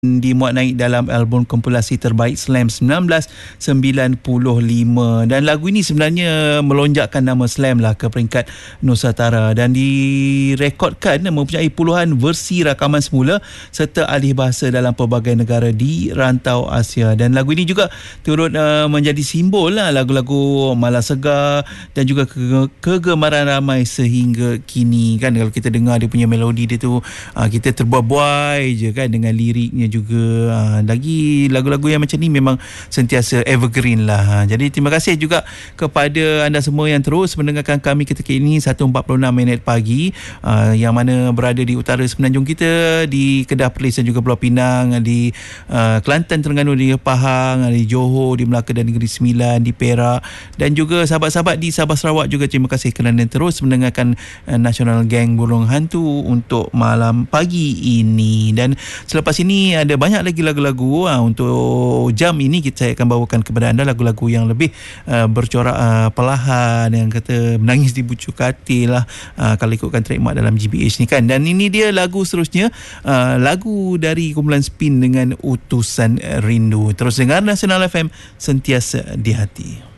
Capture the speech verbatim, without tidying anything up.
dimuat naik dalam album kompilasi terbaik Slam sembilan belas sembilan puluh lima, dan lagu ini sebenarnya melonjakkan nama Slam lah ke peringkat Nusantara dan direkodkan mempunyai puluhan versi rakaman semula serta alih bahasa dalam pelbagai negara di rantau Asia. Dan lagu ini juga turut uh, menjadi simbol lah lagu-lagu malas segar dan juga ke- kegemaran ramai sehingga kini kan. Kalau kita dengar dia punya melodi dia tu, uh, kita terbuai-buai je kan dengan liriknya juga. Ha, lagi lagu-lagu yang macam ni memang sentiasa evergreen lah. Ha, jadi terima kasih juga kepada anda semua yang terus mendengarkan kami ketika ini satu empat puluh enam minit pagi, uh, yang mana berada di utara semenanjung kita, di Kedah, Perlis dan juga Pulau Pinang, di uh, Kelantan, Terengganu, di Pahang, di Johor, di Melaka dan Negeri Sembilan, di Perak, dan juga sahabat-sahabat di Sabah Sarawak juga terima kasih kerana terus mendengarkan uh, National Gang Burung Hantu untuk malam pagi ini. Dan selepas ini ada banyak lagi lagu-lagu. Ha, untuk jam ini kita saya akan bawakan kepada anda lagu-lagu yang lebih uh, bercorak uh, perlahan, yang kata menangis di bucu katil lah, uh, kalau ikutkan trademark dalam G B H ni kan. Dan ini dia lagu seterusnya, uh, lagu dari kumpulan Spin dengan Utusan Rindu. Terus dengar Nasional F M, sentiasa di hati.